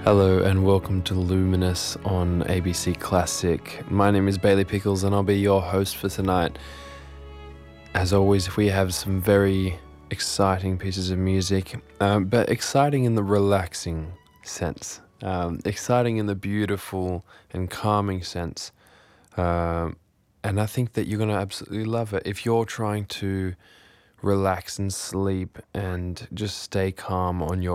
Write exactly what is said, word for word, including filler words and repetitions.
Hello and welcome to Luminous on A B C Classic. My name is Bailey Pickles and I'll be your host for tonight. As always, we have some very exciting pieces of music, um, but exciting in the relaxing sense, um, exciting in the beautiful and calming sense. Um, and I think that you're going to absolutely love it. If you're trying to relax and sleep and just stay calm on your